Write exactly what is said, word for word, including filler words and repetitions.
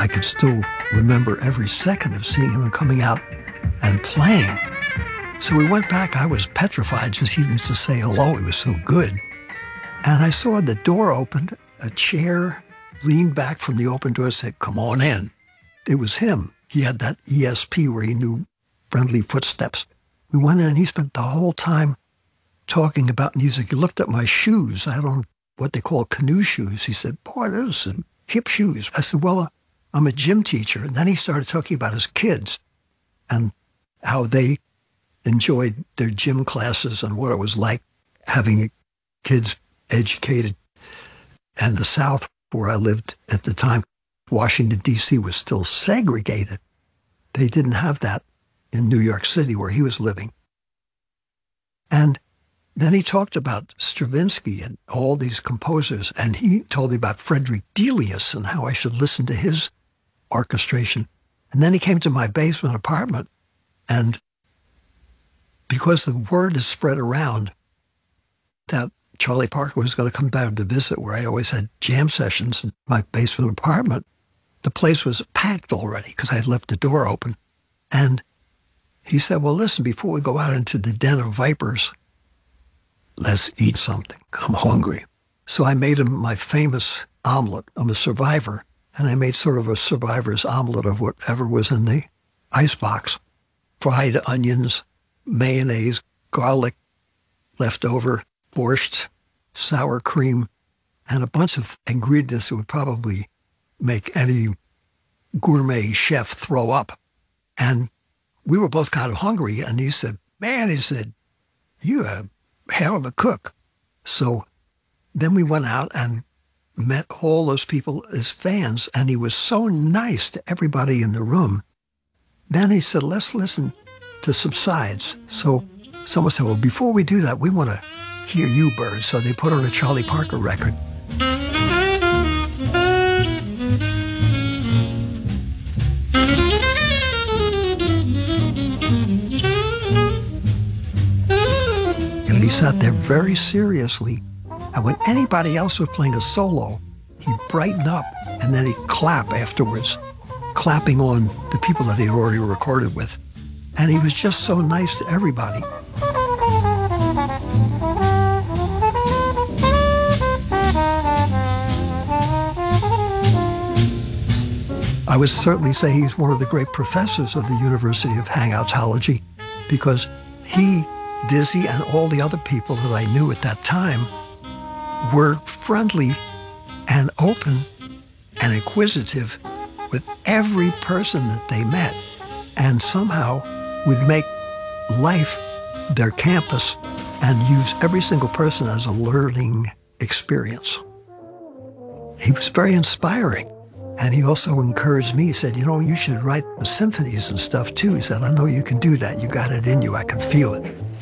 I could still remember every second of seeing him coming out and playing. So we went back. I was petrified just even to say hello. It was so good. And I saw the door opened, a chair leaned back from the open door and said, "Come on in." It was him. He had that E S P where he knew friendly footsteps. We went in and he spent the whole time talking about music. He looked at my shoes. I had on what they call canoe shoes. He said, "Boy, those are some hip shoes." I said, "Well, I'm a gym teacher." And then he started talking about his kids and how they enjoyed their gym classes and what it was like having kids educated. And the South, where I lived at the time, Washington, D C was still segregated. They didn't have that in New York City where he was living. And then he talked about Stravinsky and all these composers, and he told me about Frederick Delius and how I should listen to his orchestration. And then he came to my basement apartment, and because the word is spread around that Charlie Parker was going to come down to visit where I always had jam sessions in my basement apartment, the place was packed already because I had left the door open. And he said, "Well, listen, before we go out into the den of vipers, let's eat something. I'm hungry." So I made him my famous omelet. I'm a survivor, and I made sort of a survivor's omelet of whatever was in the icebox. Fried onions, mayonnaise, garlic, leftover borscht, sour cream, and a bunch of ingredients that would probably make any gourmet chef throw up. And we were both kind of hungry, and he said, "Man," he said, "you're a hell of a cook." So then we went out and met all those people as fans, and he was so nice to everybody in the room. Then he said, "Let's listen to some sides." So someone said, "Well, before we do that, we want to hear you, Bird." So they put on a Charlie Parker record. And he sat there very seriously. And when anybody else was playing a solo, he'd brighten up and then he'd clap afterwards, clapping on the people that he'd already recorded with. And he was just so nice to everybody. I would certainly say he's one of the great professors of the University of Hangoutology, because he, Dizzy, and all the other people that I knew at that time were friendly and open and inquisitive with every person that they met, and somehow would make life their campus and use every single person as a learning experience. He was very inspiring. And he also encouraged me. He said, "You know, you should write symphonies and stuff too." He said, "I know you can do that. You got it in you. I can feel it."